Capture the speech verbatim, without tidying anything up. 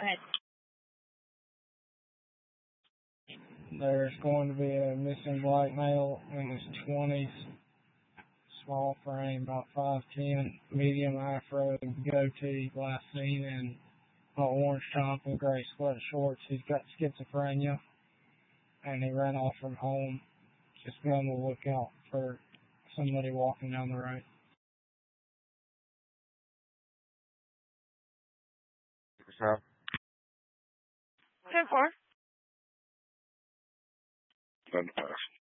ahead. There's going to be a missing black male in his twenties, small frame, about five ten, medium afro, goatee, last seen in an orange top and gray sweat shorts. He's got schizophrenia, and he ran off from home. Just be on the lookout for somebody walking down the road. ten four. Send the pass.